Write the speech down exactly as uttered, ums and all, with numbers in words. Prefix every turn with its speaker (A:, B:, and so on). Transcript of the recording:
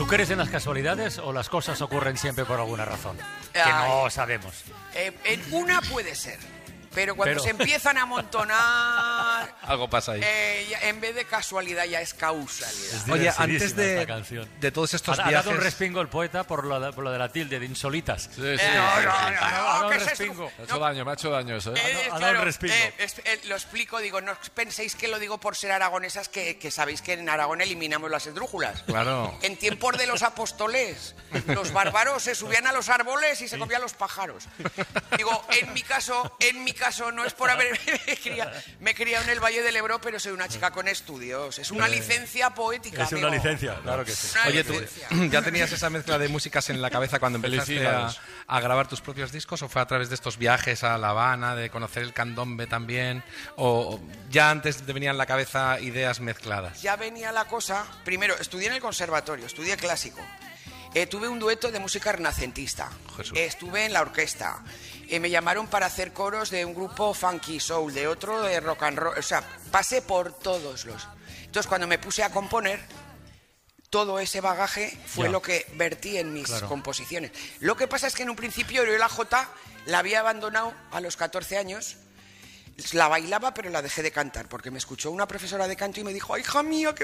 A: crees en las casualidades o las cosas ocurren siempre por alguna razón? Que no sabemos.
B: Eh, en una puede ser, pero cuando
A: Pero-
B: se empiezan a amontonar...
C: Algo pasa ahí.
B: eh, ya- en vez de casualidad ya es causalidad.
A: Es
C: Oye,
A: divertidísima
C: antes de,
A: esta canción.
C: de todos estos
A: Ha, ha dado
C: viajes...
A: un respingo el poeta por lo de, por lo de la tilde, de insolitas.
C: Sí, sí,
B: Eh,
C: sí,
B: no,
C: sí,
B: no,
C: sí.
B: no, no,
A: Ha dado un
B: ¿qué es esto?
A: respingo.
C: Me ha hecho daño, me ha hecho daño eso, ¿eh?
B: Eh,
A: ha dado
B: claro,
A: un respingo.
B: eh, es- eh, lo explico, digo, no penséis que lo digo por ser aragonesas, que, que sabéis que en Aragón eliminamos las esdrújulas.
C: Claro.
B: En tiempos de los apóstoles, los bárbaros se subían a los árboles y se comían los pájaros. Digo, en mi caso, en mi caso no es por haber me he criado, me he criado en el Valle del Ebro, pero soy una chica con estudios. Es una licencia poética.
A: Es una
B: amigo.
A: licencia, claro que sí.
B: Una
C: Oye, ¿tú
B: licencia.
C: ya tenías esa mezcla de músicas en la cabeza cuando empezaste a,
D: Felicidades.
C: a grabar tus propios discos o fue a través de estos viajes a La Habana, de conocer el candombe también? ¿O o ya antes te venían en la cabeza ideas mezcladas?
B: Ya venía la cosa. Primero, estudié en el conservatorio, estudié clásico. Eh, tuve un dueto de música renacentista.
C: Jesús.
B: Eh, estuve en la orquesta. Eh, me llamaron para hacer coros de un grupo funky soul, de otro de rock and roll. O sea, pasé por todos los. Entonces, cuando me puse a componer, todo ese bagaje fue
A: Ya.
B: lo que vertí en mis
A: Claro.
B: composiciones. Lo que pasa es que en un principio yo la Jota la había abandonado a los catorce años. La bailaba, pero la dejé de cantar, porque me escuchó una profesora de canto y me dijo, hija mía, qué